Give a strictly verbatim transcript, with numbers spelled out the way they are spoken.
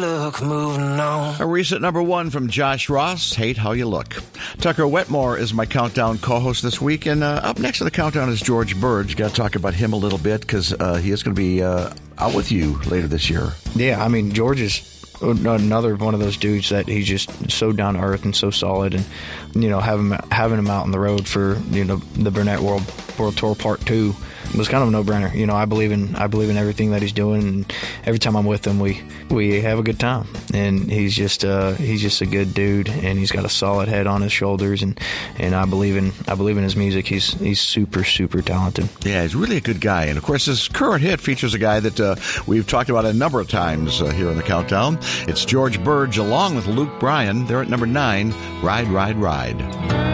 look, moving on. A recent number one from Josh Ross, Hate How You Look. Tucker Wetmore is my Countdown co-host this week, and uh, up next on the Countdown is George Burge. Got to talk about him a little bit because uh, he is going to be uh, out with you later this year. Yeah, I mean, George is another one of those dudes that he's just so down to earth and so solid, and you know, having having him out on the road for, you know, the Burnett World World Tour Part Two was kind of a no-brainer. You know, I believe in I believe in everything that he's doing, and every time I'm with him, we we have a good time. And he's just uh, he's just a good dude, and he's got a solid head on his shoulders, and, and I believe in I believe in his music. He's he's super super talented. Yeah, he's really a good guy, and of course, this current hit features a guy that uh, we've talked about a number of times uh, here on the Countdown. It's George Burge along with Luke Bryan. They're at number nine, Ride, Ride, Ride.